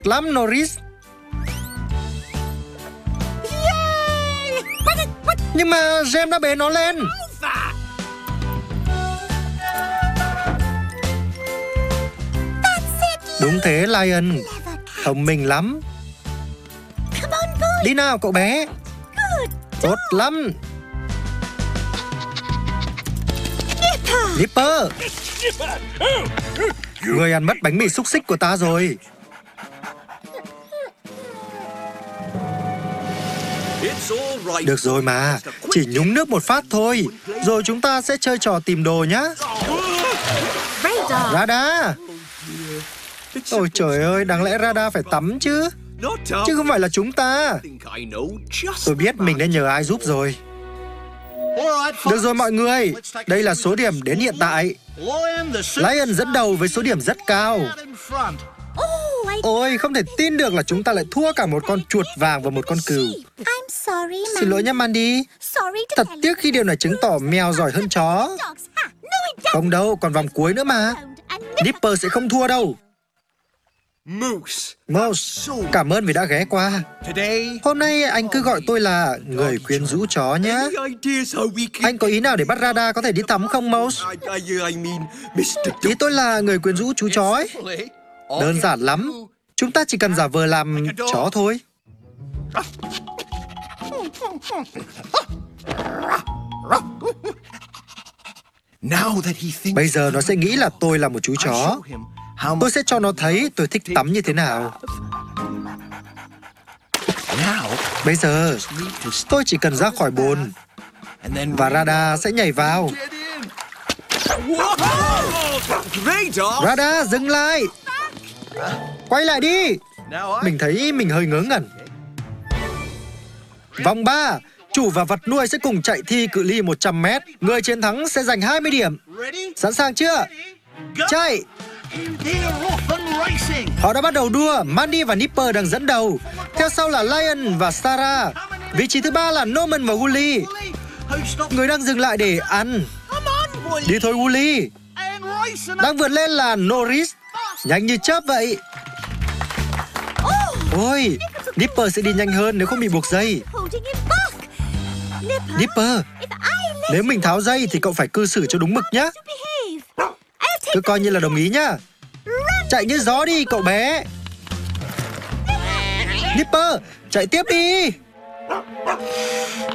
lắm Norris. Nhưng mà James đã bế nó lên. Đúng thế Lion, thông minh lắm. Đi nào cậu bé. Tốt lắm. Nipper, người ăn mất bánh mì xúc xích của ta rồi. Được rồi mà, chỉ nhúng nước một phát thôi, rồi chúng ta sẽ chơi trò tìm đồ nhá. Radar. Ôi trời ơi, đáng lẽ Radar phải tắm chứ không phải là chúng ta. Tôi biết mình nên nhờ ai giúp rồi. Được rồi mọi người, đây là số điểm đến hiện tại. Lion dẫn đầu với số điểm rất cao. Ôi, không thể tin được là chúng ta lại thua cả một con chuột vàng và một con cừu. Xin lỗi nhé Mandy. Thật tiếc khi điều này chứng tỏ mèo giỏi hơn chó. Không đâu, còn vòng cuối nữa mà. Nipper sẽ không thua đâu. Mouse, cảm ơn vì đã ghé qua. Hôm nay anh cứ gọi tôi là người quyến rũ chó nhé. Anh có ý nào để bắt Radar có thể đi tắm không Mouse? Ý tôi là người quyến rũ chú chó ấy. Đơn giản lắm, chúng ta chỉ cần giả vờ làm chó thôi. Bây giờ nó sẽ nghĩ là tôi là một chú chó. Tôi sẽ cho nó thấy tôi thích tắm như thế nào. Bây giờ tôi chỉ cần ra khỏi bồn và Radar sẽ nhảy vào. Radar dừng lại. Quay lại đi. Mình thấy mình hơi ngớ ngẩn. Vòng 3, chủ và vật nuôi sẽ cùng chạy thi cự ly 100 mét. Người chiến thắng sẽ giành 20 điểm. Sẵn sàng chưa? Chạy. Họ đã bắt đầu đua. Mandy và Nipper đang dẫn đầu. Theo sau là Lion và Sarah. Vị trí thứ 3 là Norman và Wooly. Người đang dừng lại để ăn. Đi thôi Wooly. Đang vượt lên là Norris. Nhanh như chớp vậy. Ôi, Nipper sẽ đi nhanh hơn nếu không bị buộc dây. Nipper, nếu mình tháo dây thì cậu phải cư xử cho đúng mực nhé. Cứ coi như là đồng ý nhá. Chạy như gió đi cậu bé. Nipper, chạy tiếp đi.